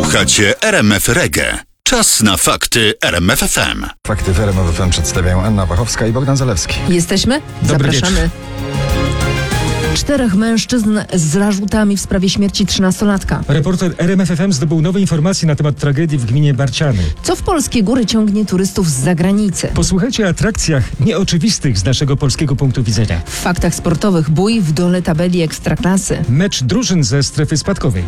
Słuchacie RMF Reggae. Czas na fakty RMF FM. Fakty w RMF FM przedstawiają Anna Wachowska i Bogdan Zalewski. Jesteśmy? Dobry Zapraszamy. 4 mężczyzn z zarzutami w sprawie śmierci 13-latka. Reporter RMF FM zdobył nowe informacje na temat tragedii w gminie Barciany. Co w polskie góry ciągnie turystów z zagranicy? Posłuchajcie o atrakcjach nieoczywistych z naszego polskiego punktu widzenia. W faktach sportowych bój w dole tabeli Ekstraklasy. Mecz drużyn ze strefy spadkowej.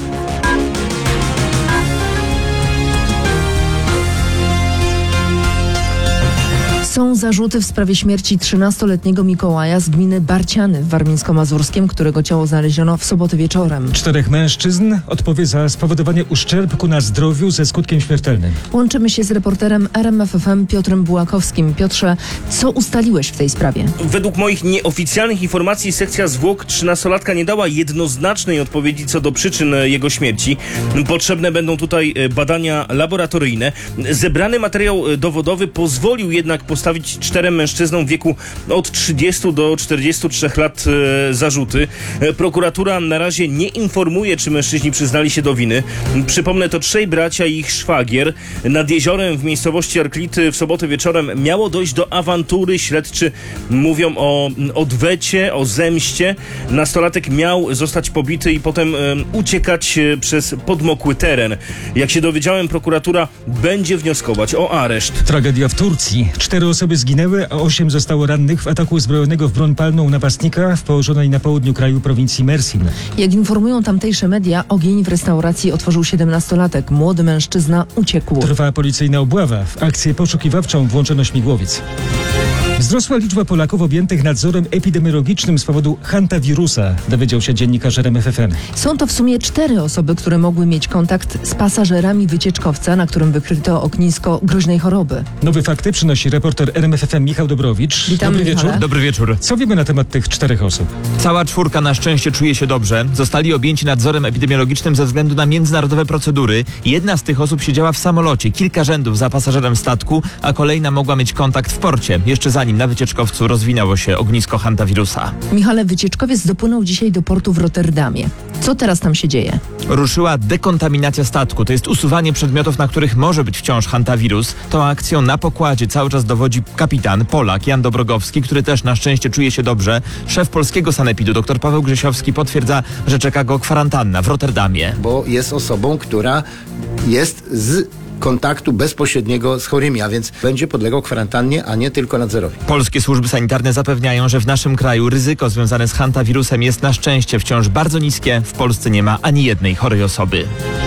Są zarzuty w sprawie śmierci 13-letniego Mikołaja z gminy Barciany w Warmińsko-Mazurskiem, którego ciało znaleziono w sobotę wieczorem. 4 mężczyzn odpowie za spowodowanie uszczerbku na zdrowiu ze skutkiem śmiertelnym. Łączymy się z reporterem RMF FM Piotrem Bułakowskim. Piotrze, co ustaliłeś w tej sprawie? Według moich nieoficjalnych informacji sekcja zwłok 13-latka nie dała jednoznacznej odpowiedzi co do przyczyn jego śmierci. Potrzebne będą tutaj badania laboratoryjne. Zebrany materiał dowodowy pozwolił jednak postawić 4 mężczyznom w wieku od 30 do 43 lat zarzuty. Prokuratura na razie nie informuje, czy mężczyźni przyznali się do winy. Przypomnę, to 3 bracia i ich szwagier. Nad jeziorem w miejscowości Arklity w sobotę wieczorem miało dojść do awantury. Śledczy mówią o odwecie, o zemście. Nastolatek miał zostać pobity i potem uciekać przez podmokły teren. Jak się dowiedziałem, prokuratura będzie wnioskować o areszt. Tragedia w Turcji. 4 osoby zginęły, a 8 zostało rannych w ataku uzbrojonego w broń palną napastnika w położonej na południu kraju prowincji Mersin. Jak informują tamtejsze media, ogień w restauracji otworzył 17-latek. Młody mężczyzna uciekł. Trwa policyjna obława. W akcję poszukiwawczą włączono śmigłowiec. Wzrosła liczba Polaków objętych nadzorem epidemiologicznym z powodu hantawirusa, dowiedział się dziennikarz RMF FM. Są to w sumie 4 osoby, które mogły mieć kontakt z pasażerami wycieczkowca, na którym wykryto ognisko groźnej choroby. Nowe fakty przynosi reporter RMF FM Michał Dobrowicz. Witamy, Dobry wieczór. Michale. Dobry wieczór. Co wiemy na temat tych 4 osób? Cała 4 na szczęście czuje się dobrze. Zostali objęci nadzorem epidemiologicznym ze względu na międzynarodowe procedury. Jedna z tych osób siedziała w samolocie, kilka rzędów za pasażerem statku, a kolejna mogła mieć kontakt w porcie, jeszcze zanim na wycieczkowcu rozwinęło się ognisko hantawirusa. Michale, wycieczkowiec dopłynął dzisiaj do portu w Rotterdamie. Co teraz tam się dzieje? Ruszyła dekontaminacja statku, to jest usuwanie przedmiotów, na których może być wciąż hantawirus. Tą akcją na pokładzie cały czas dowodzi kapitan, Polak Jan Dobrogowski, który też na szczęście czuje się dobrze. Szef polskiego sanepidu dr Paweł Grzesiowski potwierdza, że czeka go kwarantanna w Rotterdamie. Bo jest osobą, która jest z kontaktu bezpośredniego z chorymi, a więc będzie podlegał kwarantannie, a nie tylko nadzorowi. Polskie służby sanitarne zapewniają, że w naszym kraju ryzyko związane z hantawirusem jest na szczęście wciąż bardzo niskie. W Polsce nie ma ani jednej chorej osoby.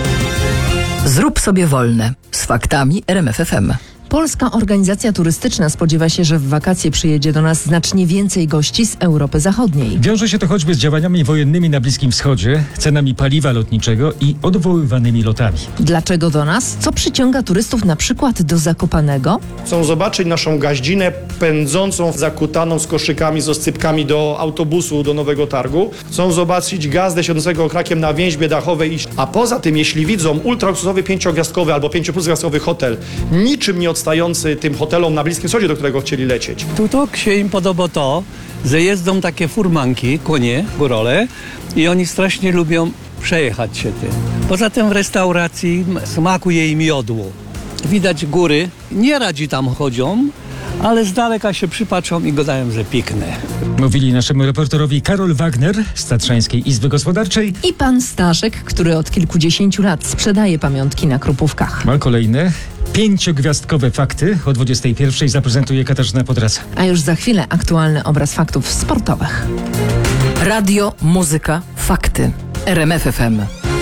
Zrób sobie wolne z faktami RMF FM. Polska organizacja turystyczna spodziewa się, że w wakacje przyjedzie do nas znacznie więcej gości z Europy Zachodniej. Wiąże się to choćby z działaniami wojennymi na Bliskim Wschodzie, cenami paliwa lotniczego i odwoływanymi lotami. Dlaczego do nas? Co przyciąga turystów na przykład do Zakopanego? Chcą zobaczyć naszą gaździnę pędzącą, zakutaną z koszykami, z oscypkami do autobusu, do Nowego Targu. Chcą zobaczyć gazdę siedzącego okrakiem na więźbie dachowej. A poza tym, jeśli widzą ultraluksusowy 5-gwiazdkowy albo 5+gwiazdkowy hotel, niczym nie odstający tym hotelom na Bliskim Wschodzie, do którego chcieli lecieć. Tu się im podoba to, że jeżdżą takie furmanki, konie, górole i oni strasznie lubią przejechać się tym. Poza tym w restauracji smakuje im jodło. Widać góry, nie radzi tam chodzą, ale z daleka się przypatrzą i gadają, że piękne. Mówili naszemu reporterowi Karol Wagner z Tatrzańskiej Izby Gospodarczej. I pan Staszek, który od kilkudziesięciu lat sprzedaje pamiątki na Krupówkach. Ma kolejne 5-gwiazdkowe fakty. O 21:00 zaprezentuje Katarzyna Podrasa. A już za chwilę aktualny obraz faktów sportowych. Radio, muzyka, fakty. RMF FM.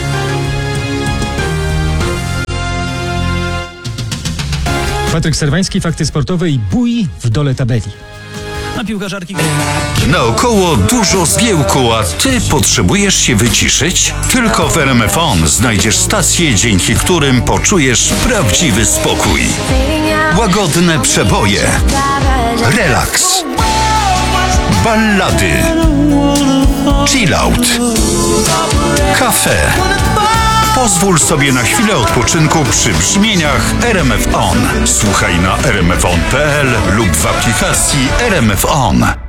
Patryk Serwański, fakty sportowe i bój w dole tabeli. Na piłkarzarki... Naokoło dużo zgiełku, a ty potrzebujesz się wyciszyć? Tylko w RMF On znajdziesz stacje, dzięki którym poczujesz prawdziwy spokój. Łagodne przeboje, relaks, ballady, chill out, kafe. Pozwól sobie na chwilę odpoczynku przy brzmieniach RMF On. Słuchaj na rmfon.pl lub w aplikacji RMF On.